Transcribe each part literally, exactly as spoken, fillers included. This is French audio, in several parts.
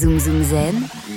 Zoom Zoom Zen,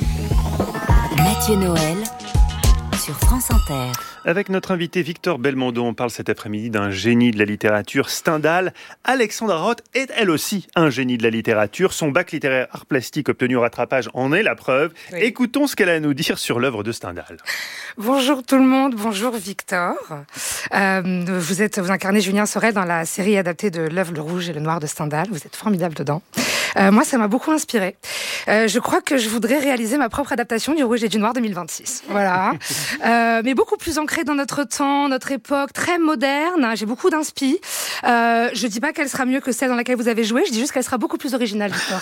Mathieu Noël sur France Inter. Avec notre invité Victor Belmondo, on parle cet après-midi d'un génie de la littérature, Stendhal. Alexandra Roth est elle aussi un génie de la littérature. Son bac littéraire art plastique obtenu au rattrapage en est la preuve. Oui. Écoutons ce qu'elle a à nous dire sur l'œuvre de Stendhal. Bonjour tout le monde, bonjour Victor. Euh, vous êtes, vous incarnez Julien Sorel dans la série adaptée de l'œuvre Le Rouge et le Noir de Stendhal. Vous êtes formidable dedans. Euh, moi, ça m'a beaucoup inspirée. Euh, je crois que je voudrais réaliser ma propre adaptation du Rouge et du Noir deux mille vingt-six. Voilà. Euh, mais beaucoup plus ancrée dans notre temps, notre époque, très moderne. J'ai beaucoup d'inspi. Euh, je dis pas qu'elle sera mieux que celle dans laquelle vous avez joué. Je dis juste qu'elle sera beaucoup plus originale, Victor.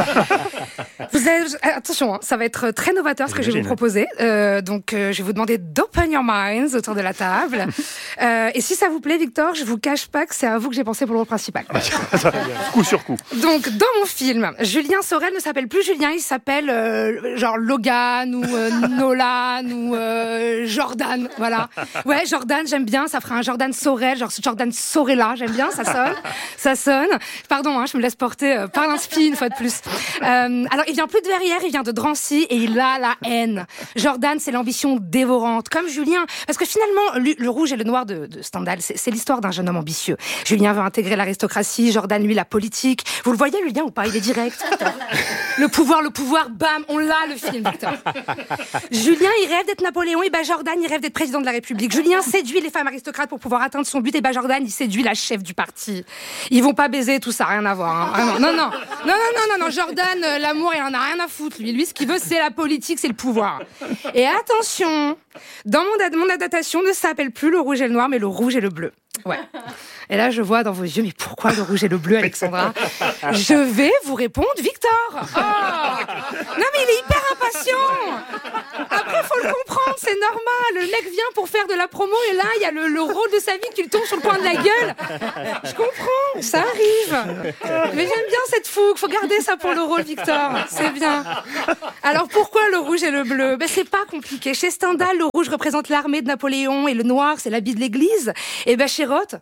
Vous avez, attention, hein, ça va être très novateur ce que je vais vous proposer. Euh, donc, euh, je vais vous demander d'open your minds autour de la table. Euh, et si ça vous plaît, Victor, je vous cache pas que c'est à vous que j'ai pensé pour le rôle principal. Coup sur coup. Donc, dans mon film, Julien Sorel ne s'appelle plus Julien, il s'appelle euh, genre Logan ou euh, Nolan ou euh, Jordan, voilà. Ouais, Jordan, j'aime bien, ça fera un Jordan Sorel, genre Jordan Sorella, j'aime bien, ça sonne, ça sonne. Pardon, hein, je me laisse porter euh, par l'inspi une fois de plus. Euh, alors, il vient plus de Verrières, il vient de Drancy et il a la haine. Jordan, c'est l'ambition dévorante, comme Julien, parce que finalement, le, le Rouge et le Noir de, de Stendhal, c'est, c'est l'histoire d'un jeune homme ambitieux. Julien veut intégrer l'aristocratie, Jordan, lui, la politique. Vous le voyez, le lien ou pas? Il est direct. Le pouvoir, le pouvoir, bam, on l'a, le film, Victor. Julien, il rêve d'être Napoléon, et ben Jordan, il rêve d'être président de la République. Julien séduit les femmes aristocrates pour pouvoir atteindre son but, et ben Jordan, il séduit la chef du parti. Ils vont pas baiser, tout ça, rien à voir. Hein, vraiment. Non, non, non, non, non, non, non, Jordan, euh, l'amour, il en a rien à foutre, lui. Lui, ce qu'il veut, c'est la politique, c'est le pouvoir. Et attention, dans mon, ad- mon adaptation ne s'appelle plus le rouge et le noir, mais le rouge et le bleu. Ouais. Et là, je vois dans vos yeux, mais pourquoi le rouge et le bleu, Alexandra? Je vais vous répondre, Victor. Oh non, mais il est hyper impatient. Après, faut le comprendre, c'est normal. Le mec vient pour faire de la promo et là, il y a le, le rôle de sa vie qui lui tombe sur le coin de la gueule. Je comprends, ça arrive. Mais j'aime bien cette fougue. Faut garder ça pour le rôle, Victor. C'est bien. Alors, pourquoi le rouge et le bleu? Ben, c'est pas compliqué. Chez Stendhal, le rouge représente l'armée de Napoléon et le noir, c'est l'habit de l'église. Et ben, chez Roth,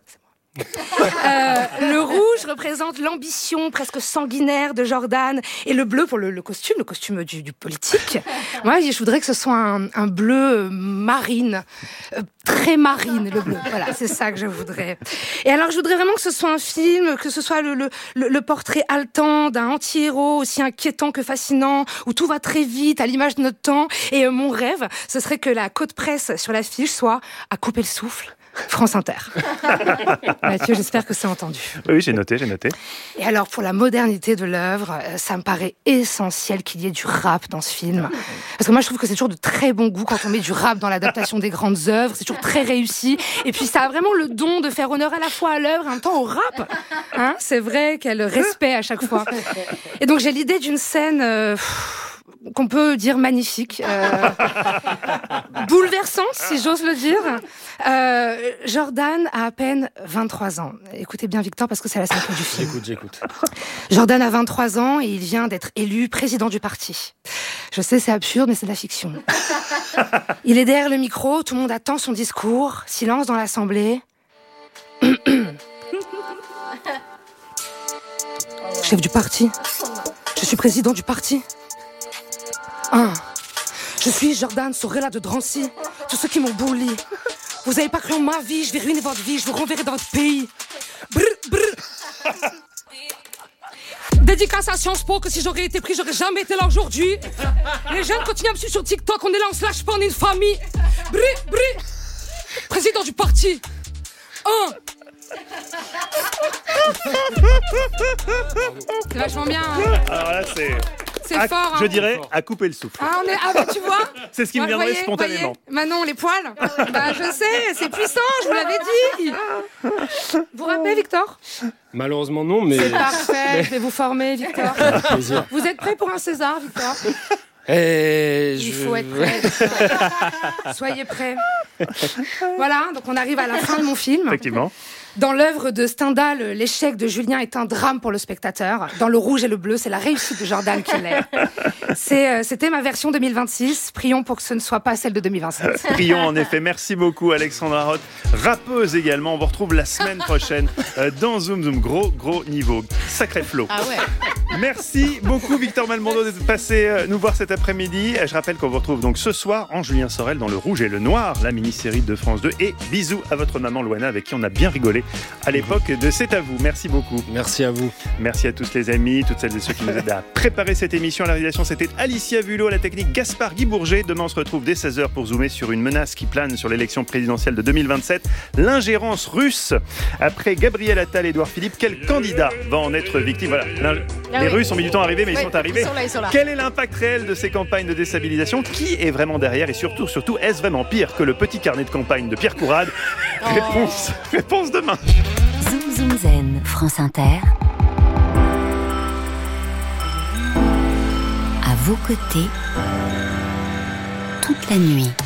euh, le rouge représente l'ambition presque sanguinaire de Jordan et le bleu pour le, le costume, le costume du, du politique. Moi, je voudrais que ce soit un, un bleu marine, euh, très marine, le bleu. Voilà, c'est ça que je voudrais. Et alors, je voudrais vraiment que ce soit un film, que ce soit le, le, le, le portrait haletant d'un anti-héros aussi inquiétant que fascinant, où tout va très vite, à l'image de notre temps. Et euh, mon rêve, ce serait que la côte presse sur l'affiche soit à couper le souffle. France Inter. Mathieu, j'espère que c'est entendu. Oui, j'ai noté, j'ai noté. Et alors, pour la modernité de l'œuvre, ça me paraît essentiel qu'il y ait du rap dans ce film. Parce que moi, je trouve que c'est toujours de très bon goût quand on met du rap dans l'adaptation des grandes œuvres. C'est toujours très réussi. Et puis, ça a vraiment le don de faire honneur à la fois à l'œuvre et en même temps au rap. Hein, c'est vrai qu'elle respect à chaque fois. Et donc, j'ai l'idée d'une scène... Euh, qu'on peut dire magnifique, euh, bouleversante, si j'ose le dire. Euh, Jordan a à peine vingt-trois ans. Écoutez bien, Victor, parce que c'est la scène du film. J'écoute, j'écoute. Jordan a vingt-trois ans et il vient d'être élu président du parti. Je sais, c'est absurde, mais c'est de la fiction. Il est derrière le micro, tout le monde attend son discours. Silence dans l'assemblée. Chef du parti. Je suis président du parti. Un. Je suis Jordan Sorella de Drancy. Tous ceux qui m'ont bully. Vous n'avez pas cru en ma vie, je vais ruiner votre vie, je vous renverrai dans votre pays. Brr, brr. Dédicace à Sciences Po, que si j'aurais été pris, j'aurais jamais été là aujourd'hui. Les jeunes continuent à me suivre sur TikTok, on est là, on se lâche pas, on est une famille. Brr, brr. Président du parti. Un. C'est vachement bien. Hein. Alors là, c'est... C'est à, fort, hein. Je dirais à couper le souffle. Ah, on est... ah bah tu vois. C'est ce qui me viendrait voyez, spontanément. Voyez. Manon, les poils. Bah je sais, c'est puissant, je vous l'avais dit. Vous vous rappelez, Victor? Malheureusement non, mais... C'est parfait, je vais vous former, Victor. Plaisir. Vous êtes prêt pour un César, Victor? Et Il je... faut être prêt. Soyez prêts. Voilà, donc on arrive à la fin de mon film. Effectivement. Dans l'œuvre de Stendhal, l'échec de Julien est un drame pour le spectateur. Dans Le Rouge et le Bleu, c'est la réussite de Jordan qui l'est. C'est, euh, c'était ma version deux mille vingt-six. Prions pour que ce ne soit pas celle de deux mille vingt-sept. Prions en effet. Merci beaucoup Alexandra Roth, rappeuse également. On vous retrouve la semaine prochaine euh, dans Zoom Zoom. Gros, gros niveau. Sacré flow. Ah ouais. Merci beaucoup Victor Belmondo d'être passé nous voir cet après-midi. Je rappelle qu'on vous retrouve donc ce soir en Julien Sorel dans Le Rouge et le Noir, la mini-série de France deux. Et bisous à votre maman Loana avec qui on a bien rigolé à l'époque de C'est à vous. Merci beaucoup. Merci à vous. Merci à tous les amis, toutes celles et ceux qui nous aident à préparer cette émission. À la réalisation, c'était Alicia Vulot, à la technique Gaspard Guy Bourget. Demain, on se retrouve dès seize heures pour zoomer sur une menace qui plane sur l'élection présidentielle de deux mille vingt-sept, l'ingérence russe. Après Gabriel Attal et Édouard Philippe, quel candidat va en être victime? Voilà. Ah les oui. Russes ont mis du temps à arriver, mais Oui, ils sont arrivés. ils sont là, ils sont là. Quel est l'impact réel de ces campagnes de déstabilisation? Qui est vraiment derrière? Et surtout, surtout, est-ce vraiment pire que le petit carnet de campagne de Pierre Courade? Oh. Réponse, réponse demain. Zoom Zoom Zen, France Inter. À vos côtés, toute la nuit.